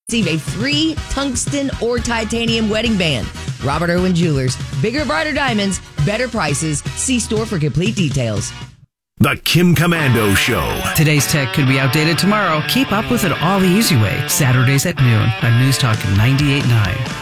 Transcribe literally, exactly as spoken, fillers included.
receive a free tungsten or titanium wedding band. Robert Irwin Jewelers. Bigger, brighter diamonds, better prices. See store for complete details. The Kim Komando Show. Today's tech could be outdated tomorrow. Keep up with it all the easy way. Saturdays at noon on News Talk ninety-eight point nine.